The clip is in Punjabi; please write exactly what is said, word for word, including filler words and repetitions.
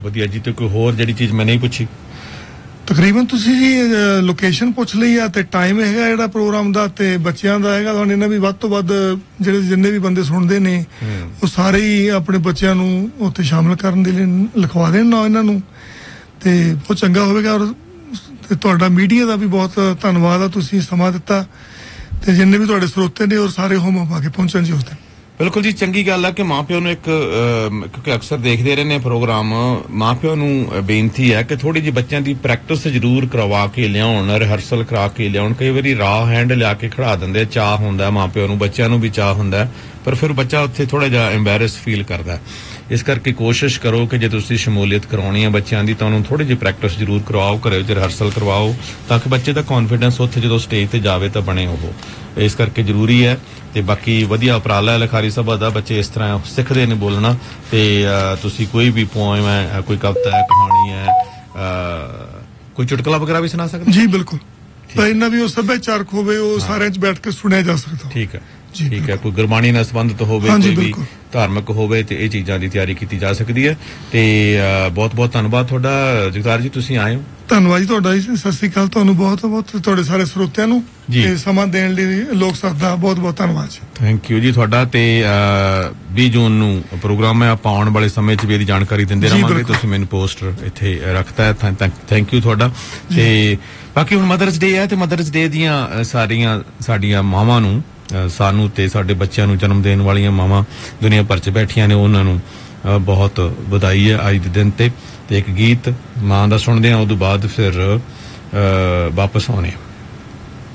ਵਧੀਆ ਜੀ। ਤੇ ਕੋਈ ਹੋਰ ਜਿਹੜੀ ਚੀਜ਼ ਮੈਂ ਨਹੀਂ ਪੁੱਛੀ? ਤਕਰੀਬਨ ਤੁਸੀਂ ਜੀ ਲੋਕੇਸ਼ਨ ਪੁੱਛ ਲਈ ਆ ਤੇ ਟਾਈਮ ਹੈਗਾ ਜਿਹੜਾ ਪ੍ਰੋਗਰਾਮ ਦਾ ਤੇ ਬੱਚਿਆਂ ਦਾ ਹੈਗਾ। ਹੁਣ ਇਹਨਾਂ ਵੀ ਵੱਧ ਤੋਂ ਵੱਧ ਜਿਹੜੇ ਜਿੰਨੇ ਵੀ ਬੰਦੇ ਸੁਣਦੇ ਨੇ ਉਹ ਸਾਰੇ ਹੀ ਆਪਣੇ ਬੱਚਿਆਂ ਨੂੰ ਉੱਥੇ ਸ਼ਾਮਲ ਕਰਨ ਦੇ ਲਈ ਲਿਖਵਾ ਦੇਣ ਨਾ ਇਹਨਾਂ ਨੂੰ, ਤੇ ਬਹੁਤ ਚੰਗਾ ਹੋਵੇਗਾ। ਔਰ ਤੇ ਤੁਹਾਡਾ ਮੀਡੀਆ ਦਾ ਵੀ ਬਹੁਤ ਧੰਨਵਾਦ ਆ, ਤੁਸੀਂ ਸਮਾਂ ਦਿੱਤਾ ਤੇ ਜਿੰਨੇ ਵੀ ਤੁਹਾਡੇ ਸਰੋਤੇ ਨੇ ਔਰ ਸਾਰੇ ਹੋਮ ਪਾ ਕੇ ਪਹੁੰਚਣ ਜੀ ਉਸ ਦਿਨ। ਬਿਲਕੁਲ ਜੀ, ਚੰਗੀ ਗੱਲ ਹੈ ਕਿ ਮਾਂ ਪਿਓ ਨੂੰ ਇੱਕ, ਕਿਉਂਕਿ ਅਕਸਰ ਦੇਖਦੇ ਰਹੇ ਨੇ ਪ੍ਰੋਗਰਾਮ, ਮਾਂ ਪਿਓ ਨੂੰ ਬੇਨਤੀ ਹੈ ਕਿ ਥੋੜੀ ਜਿਹੀ ਬੱਚਿਆਂ ਦੀ ਪ੍ਰੈਕਟਿਸ ਜ਼ਰੂਰ ਕਰਵਾ ਕੇ ਲਿਆਉਣ, ਰਿਹਰਸਲ ਕਰਾ ਕੇ ਲਿਆਉਣ। ਕਈ ਵਾਰੀ ਰਾਹ ਹੈਂਡ ਲਿਆ ਕੇ ਖੜਾ ਦਿੰਦੇ, ਚਾਹ ਹੁੰਦਾ ਮਾਂ ਪਿਓ ਨੂੰ, ਬੱਚਿਆਂ ਨੂੰ ਵੀ ਚਾਹ ਹੁੰਦਾ, ਪਰ ਫਿਰ ਬੱਚਾ ਉੱਥੇ ਥੋੜਾ ਜਿਹਾ ਐਂਬੈਰਸ ਫੀਲ ਕਰਦਾ। ਇਸ ਕਰਕੇ ਕੋਸ਼ਿਸ਼ ਕਰੋ ਕਿ ਜੇ ਤੁਸੀਂ ਸ਼ਮੂਲੀਅਤ ਕਰਾਉਣੀ ਹੈ ਬੱਚਿਆਂ ਦੀ ਤਾਂ ਉਹਨੂੰ ਥੋੜੀ ਜਿਹੀ ਪ੍ਰੈਕਟਿਸ ਜ਼ਰੂਰ ਕਰਵਾਓ, ਘਰੇ ਵਿੱਚ ਰਿਹਰਸਲ ਕਰਵਾਓ, ਤਾਂ ਕਿ ਬੱਚੇ ਦਾ ਕੌਨਫੀਡੈਂਸ ਉੱਥੇ ਜਦੋਂ ਸਟੇਜ ਤੇ ਜਾਵੇ ਤਾਂ ਬਣੇ ਉਹ। ਇਸ ਕਰਕੇ ਜ਼ਰੂਰੀ ਹੈ। ਤੇ ਬਾਕੀ ਵਧੀਆ ਉਪਰਾਲਾ ਹੈ ਲਿਖਾਰੀ ਸਭਾ ਦਾ, ਬੱਚੇ ਇਸ ਤਰ੍ਹਾਂ ਸਿੱਖਦੇ ਨੇ ਬੋਲਣਾ। ਤੇ ਤੁਸੀਂ ਕੋਈ ਵੀ ਪੋਇਮ ਹੈ, ਕੋਈ ਕਵਿਤਾ ਹੈ, ਕਹਾਣੀ ਹੈ, ਕੋਈ ਚੁਟਕਲਾ ਵਗੈਰਾ ਵੀ ਸੁਣਾ ਸਕਦੇ ਜੀ? ਬਿਲਕੁਲ, ਤਾਂ ਇਹਨਾਂ ਵੀ ਉਹ ਸੱਭਿਆਚਾਰਕ ਹੋਵੇ, ਉਹ ਸਾਰਿਆਂ 'ਚ ਬੈਠ ਕੇ ਸੁਣਿਆ ਜਾ ਸਕਦਾ। ਠੀਕ ਹੈ, ਠੀਕ ਹੈ। ਕੋਈ ਗੁਰਬਾਣੀ ਨਾਲ ਸੰਬੰਧਿਤ ਹੋਵੇ, ਕੋਈ ਵੀ ਧਾਰਮਿਕ ਹੋਵੇ, ਤੇ ਇਹ ਚੀਜ਼ਾਂ ਦੀ ਤਿਆਰੀ ਕੀਤੀ ਜਾ ਸਕਦੀ ਹੈ। ਤੇ ਬਹੁਤ ਬਹੁਤ ਧੰਨਵਾਦ ਤੁਹਾਡਾ ਜਗਤਾਰ ਜੀ, ਤੁਸੀਂ ਆਏ ਹੋ। ਧੰਨਵਾਦ ਜੀ ਤੁਹਾਡਾ ਜੀ। ਸਤਿ ਸ੍ਰੀ ਅਕਾਲ ਤੁਹਾਨੂੰ ਬਹੁਤ ਬਹੁਤ, ਤੁਹਾਡੇ ਸਾਰੇ ਸਰੋਤਿਆਂ ਨੂੰ ਤੇ ਸਮਾਂ ਦੇਣ ਲਈ ਲੋਕ ਸਭਾ ਦਾ ਬਹੁਤ ਬਹੁਤ ਧੰਨਵਾਦ ਜੀ। ਥੈਂਕ ਯੂ ਜੀ ਤੁਹਾਡਾ। ਤੇ ਵੀਹ ਜੂਨ ਨੂੰ ਪ੍ਰੋਗਰਾਮ ਹੈ, ਆਪਾਂ ਆਉਣ ਵਾਲੇ ਸਮੇਂ 'ਚ ਵੀ ਇਹਦੀ ਜਾਣਕਾਰੀ ਦਿੰਦੇ ਰਹਾਂਗੇ। ਤੁਸੀਂ ਮੈਨੂੰ ਪੋਸਟਰ ਇੱਥੇ ਰੱਖਤਾ ਹੈ, ਥੈਂਕ ਯੂ ਤੁਹਾਡਾ। ਤੇ ਬਾਕੀ ਹੁਣ ਮਦਰਸ ਡੇ ਹੈ, ਤੇ ਮਦਰਸ ਡੇ ਦੀਆਂ ਸਾਰੀਆਂ ਸਾਡੀਆਂ ਮਾਵਾਂ ਨੂੰ, ਸਾਨੂੰ ਤੇ ਸਾਡੇ ਬੱਚਿਆਂ ਨੂੰ ਜਨਮ ਦੇਣ ਵਾਲੀਆਂ ਮਾਵਾਂ ਦੁਨੀਆ ਭਰ 'ਚ ਬੈਠੀਆਂ ਨੇ, ਉਹਨਾਂ ਨੂੰ ਬਹੁਤ ਵਧਾਈ ਹੈ ਅੱਜ ਦੇ ਦਿਨ ਤੇ। ਤੇ ਇੱਕ ਗੀਤ ਮਾਂ ਦਾ ਸੁਣਦੇ ਹਾਂ, ਉਦੋਂ ਬਾਅਦ ਫਿਰ ਵਾਪਸ ਆਉਣੇ।